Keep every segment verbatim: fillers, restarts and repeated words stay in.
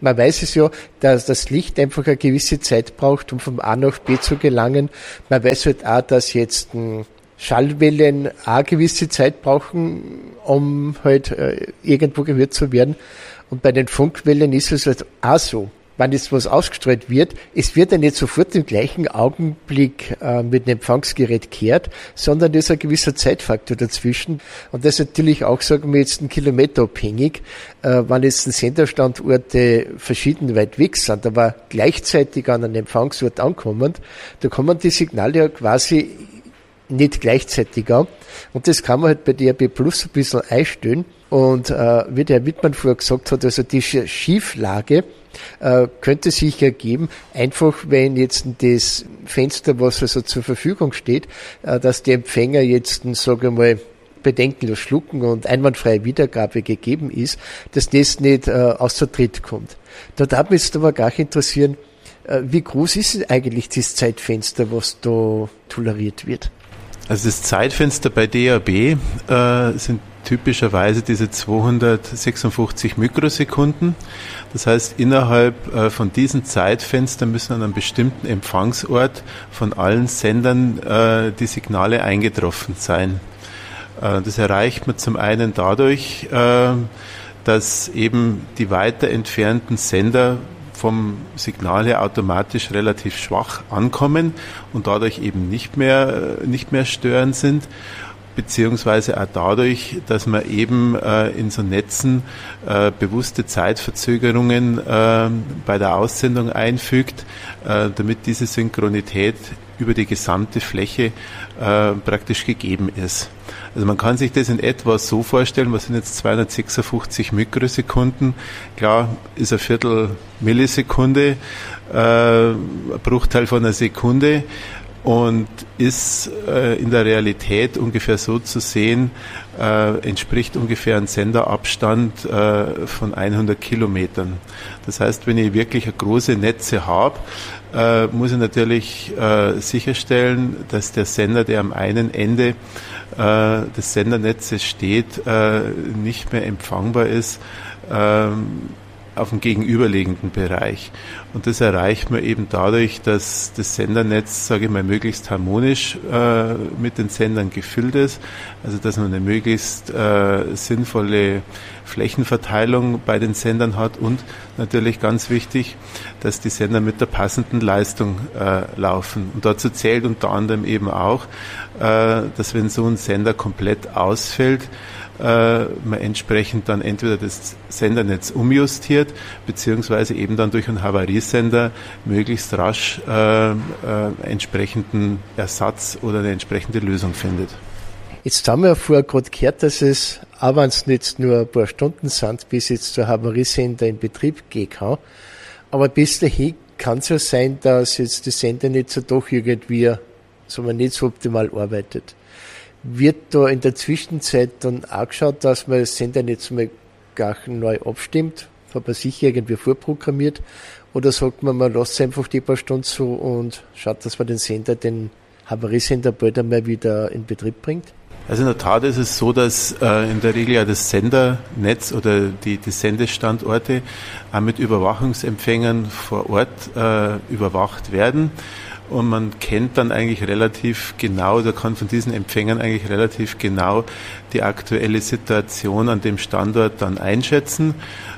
Man weiß es ja, dass das Licht einfach eine gewisse Zeit braucht, um vom A nach B zu gelangen. Man weiß halt auch, dass jetzt Schallwellen auch eine gewisse Zeit brauchen, um halt äh, irgendwo gehört zu werden. Und bei den Funkwellen ist es halt auch so. Wenn jetzt was ausgestrahlt wird, es wird ja nicht sofort im gleichen Augenblick äh, mit dem Empfangsgerät gehört, sondern da ist ein gewisser Zeitfaktor dazwischen. Und das ist natürlich auch, sagen wir jetzt, ein Kilometer abhängig. Äh, wenn jetzt Senderstandorte verschieden weit weg sind, aber gleichzeitig an einem Empfangsort ankommen, da kommen die Signale ja quasi nicht gleichzeitig an. Und das kann man halt bei D A B Plus ein bisschen einstellen. Und äh, wie der Herr Wittmann vorher gesagt hat, also die Schieflage äh, könnte sich ergeben, einfach wenn jetzt das Fenster, was also zur Verfügung steht, äh, dass die Empfänger jetzt, sagen wir mal, bedenkenlos schlucken und einwandfreie Wiedergabe gegeben ist, dass das nicht äh, außer Tritt kommt. Da darf mich jetzt aber gar nicht interessieren, äh, wie groß ist eigentlich das Zeitfenster, was da toleriert wird? Also das Zeitfenster bei D A B äh, sind typischerweise diese zweihundertsechsundfünfzig Mikrosekunden. Das heißt, innerhalb äh, von diesen Zeitfenstern müssen an einem bestimmten Empfangsort von allen Sendern äh, die Signale eingetroffen sein. Äh, das erreicht man zum einen dadurch, äh, dass eben die weiter entfernten Sender vom Signal her automatisch relativ schwach ankommen und dadurch eben nicht mehr, nicht mehr störend sind, beziehungsweise auch dadurch, dass man eben äh, in so Netzen äh, bewusste Zeitverzögerungen äh, bei der Aussendung einfügt, äh, damit diese Synchronität über die gesamte Fläche äh, praktisch gegeben ist. Also man kann sich das in etwa so vorstellen, was sind jetzt zweihundertsechsundfünfzig Mikrosekunden, klar ist ein Viertel Millisekunde, äh, ein Bruchteil von einer Sekunde und ist äh, in der Realität ungefähr so zu sehen, äh, entspricht ungefähr einem Senderabstand äh, von hundert Kilometern. Das heißt, wenn ich wirklich große Netze habe, äh, muss ich natürlich äh, sicherstellen, dass der Sender, der am einen Ende äh, des Sendernetzes steht, äh, nicht mehr empfangbar ist äh, auf dem gegenüberliegenden Bereich. Und das erreicht man eben dadurch, dass das Sendernetz, sage ich mal, möglichst harmonisch äh, mit den Sendern gefüllt ist, also dass man eine möglichst äh, sinnvolle Flächenverteilung bei den Sendern hat und natürlich ganz wichtig, dass die Sender mit der passenden Leistung äh, laufen. Und dazu zählt unter anderem eben auch, äh, dass wenn so ein Sender komplett ausfällt, äh, man entsprechend dann entweder das Sendernetz umjustiert, beziehungsweise eben dann durch einen Havariesender möglichst rasch äh, äh, entsprechenden Ersatz oder eine entsprechende Lösung findet. Jetzt haben wir ja vorher gerade gehört, dass es, auch wenn es nicht nur ein paar Stunden sind, bis jetzt der Havariesender in Betrieb gehen kann, aber bis dahin kann es ja sein, dass jetzt das Sendernetz ja doch irgendwie, sagen wir, nicht so optimal arbeitet. Wird da in der Zwischenzeit dann auch geschaut, dass man das Sendernetz mal gar neu abstimmt, hat man sicher irgendwie vorprogrammiert, oder sagt man, man lässt es einfach die paar Stunden so und schaut, dass man den Sender, den Havariesender bald einmal wieder in Betrieb bringt? Also in der Tat ist es so, dass äh, in der Regel ja das Sendernetz oder die, die Sendestandorte auch mit Überwachungsempfängern vor Ort äh, überwacht werden. Und man kennt dann eigentlich relativ genau, oder kann von diesen Empfängern eigentlich relativ genau die aktuelle Situation an dem Standort dann einschätzen.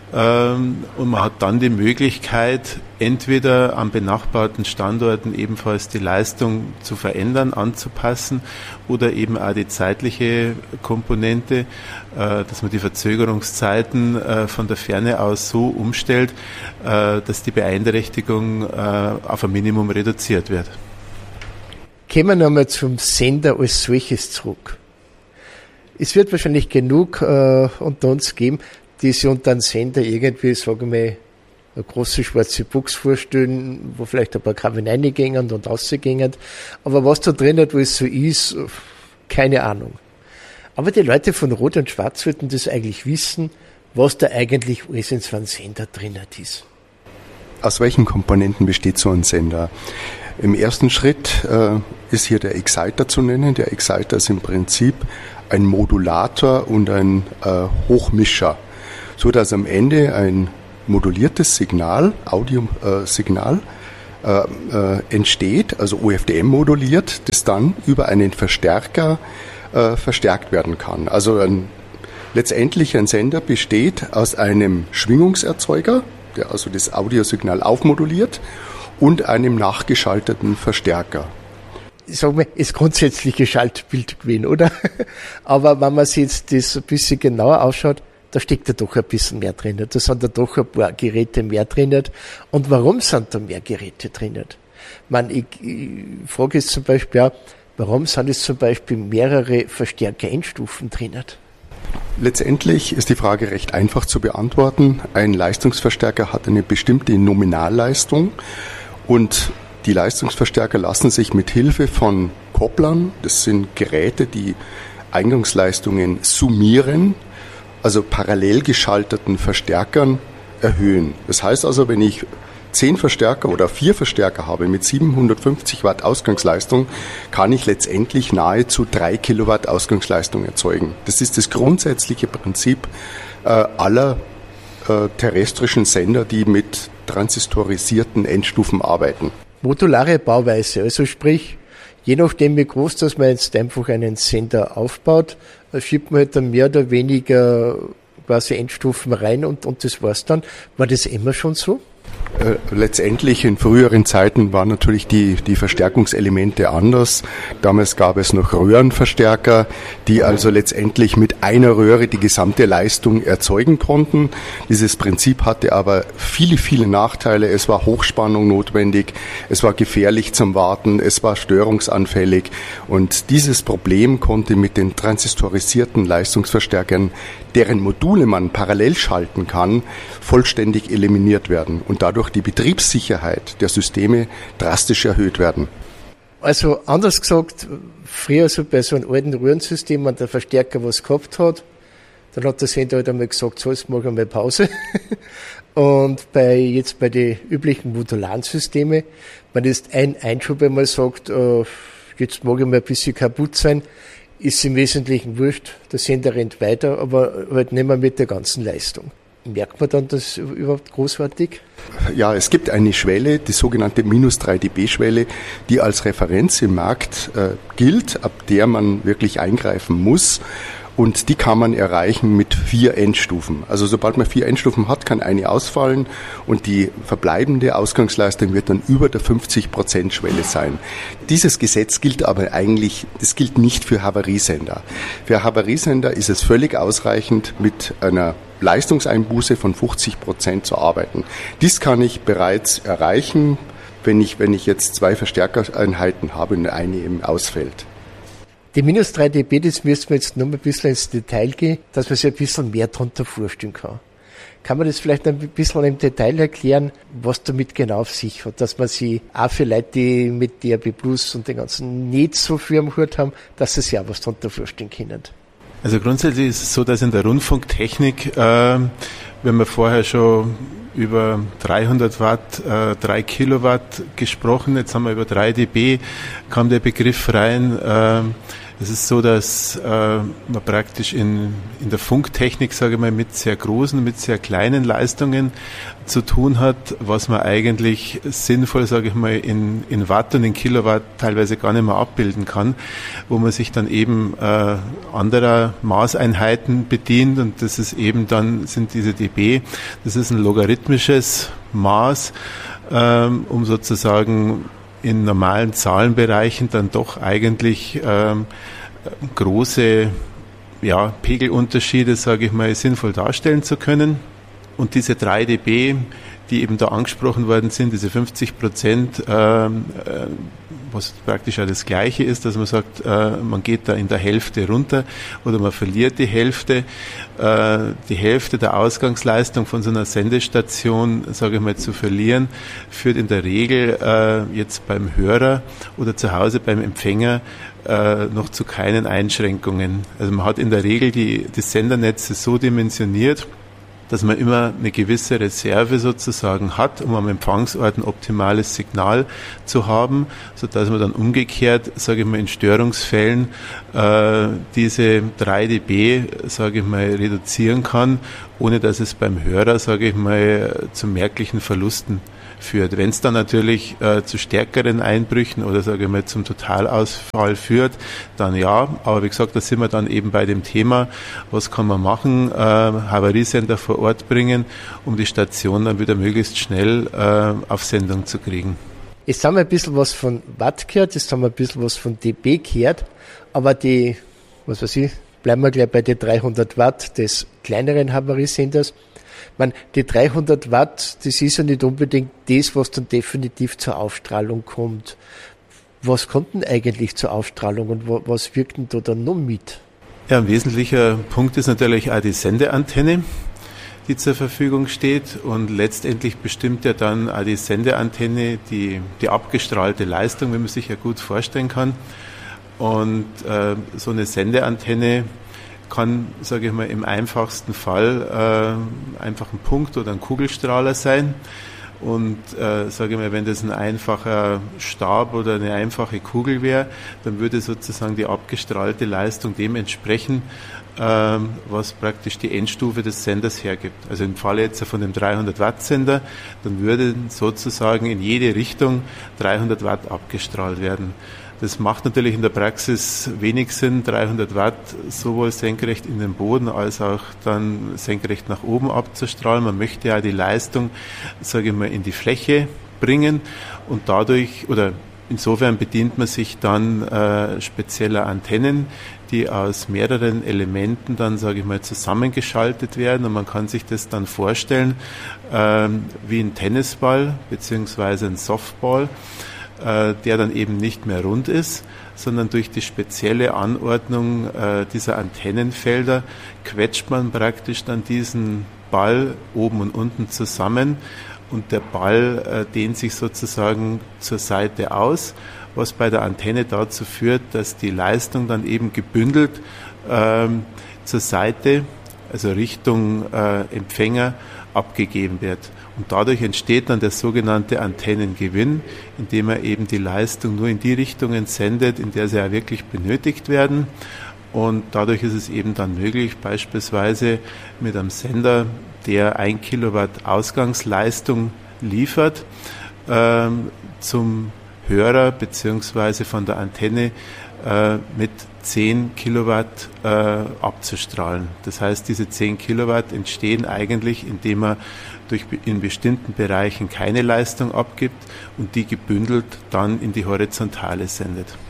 Und man hat dann die Möglichkeit, entweder an benachbarten Standorten ebenfalls die Leistung zu verändern, anzupassen oder eben auch die zeitliche Komponente, dass man die Verzögerungszeiten von der Ferne aus so umstellt, dass die Beeinträchtigung auf ein Minimum reduziert wird. Kommen wir nochmal zum Sender als solches zurück. Es wird wahrscheinlich genug äh, unter uns geben, die sich unter einem Sender irgendwie, sagen wir mal, eine große schwarze Box vorstellen, wo vielleicht ein paar Kabel reingehen und rausgehen. Aber was da drin alles so ist, keine Ahnung. Aber die Leute von Rot und Schwarz sollten das eigentlich wissen, was da eigentlich alles in so einem Sender drin ist. Aus welchen Komponenten besteht so ein Sender? Im ersten Schritt äh, ist hier der Exciter zu nennen. Der Exciter ist im Prinzip ein Modulator und ein äh, Hochmischer, so dass am Ende ein moduliertes Signal, Audiosignal, äh, äh, entsteht, also O F D M moduliert, das dann über einen Verstärker äh, verstärkt werden kann. Also ein, letztendlich ein Sender besteht aus einem Schwingungserzeuger, der also das Audiosignal aufmoduliert, und einem nachgeschalteten Verstärker. Sagen wir, ist grundsätzliche Schaltbild gewesen, oder? Aber wenn man sich jetzt das ein bisschen genauer ausschaut, da steckt ja doch ein bisschen mehr drin. Da sind ja doch ein paar Geräte mehr drin. Und warum sind da mehr Geräte drin? Ich meine, ich, ich frage jetzt zum Beispiel auch, warum sind es zum Beispiel mehrere Verstärker-Endstufen drin? Letztendlich ist die Frage recht einfach zu beantworten. Ein Leistungsverstärker hat eine bestimmte Nominalleistung und die Leistungsverstärker lassen sich mit Hilfe von Kopplern, das sind Geräte, die Eingangsleistungen summieren, also parallel geschalteten Verstärkern erhöhen. Das heißt also, wenn ich zehn Verstärker oder vier Verstärker habe mit siebenhundertfünfzig Watt Ausgangsleistung, kann ich letztendlich nahezu drei Kilowatt Ausgangsleistung erzeugen. Das ist das grundsätzliche Prinzip äh, aller äh, terrestrischen Sender, die mit transistorisierten Endstufen arbeiten. Modulare Bauweise, also sprich, je nachdem wie groß dass man jetzt einfach einen Sender aufbaut, schiebt man halt dann mehr oder weniger quasi Endstufen rein und, und das war's dann. War das immer schon so? Äh, letztendlich in früheren Zeiten waren natürlich die, die Verstärkungselemente anders. Damals gab es noch Röhrenverstärker, die also letztendlich mit einer Röhre die gesamte Leistung erzeugen konnten. Dieses Prinzip hatte aber viele, viele Nachteile. Es war Hochspannung notwendig, es war gefährlich zum Warten, es war störungsanfällig. Und dieses Problem konnte mit den transistorisierten Leistungsverstärkern, deren Module man parallel schalten kann, vollständig eliminiert werden und dadurch die Betriebssicherheit der Systeme drastisch erhöht werden. Also anders gesagt, früher so bei so einem alten Röhrensystem, wenn der Verstärker was gehabt hat, dann hat der Sender halt einmal gesagt, so, jetzt machen wir Pause. Und bei jetzt bei den üblichen modularen Systemen, wenn jetzt ein Einschub einmal sagt, äh, jetzt mag ich mal ein bisschen kaputt sein, ist im Wesentlichen wurscht, der Sender rennt weiter, aber halt nicht mehr mit der ganzen Leistung. Merkt man dann das überhaupt großartig? Ja, es gibt eine Schwelle, die sogenannte minus drei dB Schwelle, die als Referenz im Markt äh, gilt, ab der man wirklich eingreifen muss. Und die kann man erreichen mit vier Endstufen. Also sobald man vier Endstufen hat, kann eine ausfallen und die verbleibende Ausgangsleistung wird dann über der fünfzig Prozent Schwelle sein. Dieses Gesetz gilt aber eigentlich, das gilt nicht für Havariesender. Für Havariesender ist es völlig ausreichend, mit einer Leistungseinbuße von fünfzig Prozent zu arbeiten. Dies kann ich bereits erreichen, wenn ich, wenn ich jetzt zwei Verstärkereinheiten habe und eine eben ausfällt. Die minus drei dB, das müssen wir jetzt noch ein bisschen ins Detail gehen, dass man sich ein bisschen mehr darunter vorstellen kann. Kann man das vielleicht ein bisschen im Detail erklären, was damit genau auf sich hat, dass man sie auch für Leute, die mit D A B Plus und den ganzen nicht so viel am Hut haben, dass sie sich auch was darunter vorstellen können? Also grundsätzlich ist es so, dass in der Rundfunktechnik, äh, wenn man vorher schon über dreihundert Watt, äh, drei Kilowatt gesprochen, jetzt haben wir über drei dB, kam der Begriff rein. Äh, es ist so, dass äh, man praktisch in, in der Funktechnik, sage ich mal, mit sehr großen, mit sehr kleinen Leistungen zu tun hat, was man eigentlich sinnvoll, sage ich mal, in, in Watt und in Kilowatt teilweise gar nicht mehr abbilden kann, wo man sich dann eben äh, anderer Maßeinheiten bedient und das ist eben dann, sind diese dB, das ist ein logarithmisches Maß, ähm, um sozusagen in normalen Zahlenbereichen dann doch eigentlich ähm, große ja, Pegelunterschiede, sage ich mal, sinnvoll darstellen zu können. Und diese drei dB, die eben da angesprochen worden sind, diese fünfzig Prozent, ähm, äh, was praktisch auch das Gleiche ist, dass man sagt, äh, man geht da in der Hälfte runter oder man verliert die Hälfte. Äh, die Hälfte der Ausgangsleistung von so einer Sendestation, sage ich mal, zu verlieren, führt in der Regel äh, jetzt beim Hörer oder zu Hause beim Empfänger äh, noch zu keinen Einschränkungen. Also man hat in der Regel die, die Sendernetze so dimensioniert, dass man immer eine gewisse Reserve sozusagen hat, um am Empfangsort ein optimales Signal zu haben, sodass man dann umgekehrt, sage ich mal, in Störungsfällen äh, diese drei dB, sage ich mal, reduzieren kann ohne dass es beim Hörer, sage ich mal, zu merklichen Verlusten führt. Wenn es dann natürlich äh, zu stärkeren Einbrüchen oder sage ich mal zum Totalausfall führt, dann ja. Aber wie gesagt, da sind wir dann eben bei dem Thema, was kann man machen, äh, Havariesender vor Ort bringen, um die Station dann wieder möglichst schnell äh, auf Sendung zu kriegen. Jetzt haben wir ein bisschen was von Watt gehört, jetzt haben wir ein bisschen was von dB gehört, aber die, was weiß ich, bleiben wir gleich bei den dreihundert Watt des kleineren Havariesenders. Ich meine, die dreihundert Watt, das ist ja nicht unbedingt das, was dann definitiv zur Ausstrahlung kommt. Was kommt denn eigentlich zur Ausstrahlung und was wirkt denn da dann noch mit? Ja, ein wesentlicher Punkt ist natürlich auch die Sendeantenne, die zur Verfügung steht, und letztendlich bestimmt ja dann auch die Sendeantenne die, die abgestrahlte Leistung, wie man sich ja gut vorstellen kann. Und äh, so eine Sendeantenne kann, sage ich mal, im einfachsten Fall äh, einfach ein Punkt oder ein Kugelstrahler sein. Und äh, sage ich mal, wenn das ein einfacher Stab oder eine einfache Kugel wäre, dann würde sozusagen die abgestrahlte Leistung dem entsprechen, äh, was praktisch die Endstufe des Senders hergibt. Also im Falle jetzt von dem dreihundert Watt Sender, dann würde sozusagen in jede Richtung dreihundert Watt abgestrahlt werden. Das macht natürlich in der Praxis wenig Sinn, dreihundert Watt sowohl senkrecht in den Boden als auch dann senkrecht nach oben abzustrahlen. Man möchte ja die Leistung, sage ich mal, in die Fläche bringen, und dadurch, oder insofern bedient man sich dann äh, spezieller Antennen, die aus mehreren Elementen dann, sage ich mal, zusammengeschaltet werden, und man kann sich das dann vorstellen äh, wie ein Tennisball beziehungsweise ein Softball, der dann eben nicht mehr rund ist, sondern durch die spezielle Anordnung äh, dieser Antennenfelder quetscht man praktisch dann diesen Ball oben und unten zusammen, und der Ball äh, dehnt sich sozusagen zur Seite aus, was bei der Antenne dazu führt, dass die Leistung dann eben gebündelt äh, zur Seite, also Richtung äh, Empfänger, abgegeben wird. Und dadurch entsteht dann der sogenannte Antennengewinn, indem er eben die Leistung nur in die Richtungen sendet, in der sie ja wirklich benötigt werden. Und dadurch ist es eben dann möglich, beispielsweise mit einem Sender, der ein Kilowatt Ausgangsleistung liefert, ähm, zum Hörer beziehungsweise von der Antenne äh, mit zehn Kilowatt äh, abzustrahlen. Das heißt, diese zehn Kilowatt entstehen eigentlich, indem man durch in bestimmten Bereichen keine Leistung abgibt und die gebündelt dann in die Horizontale sendet.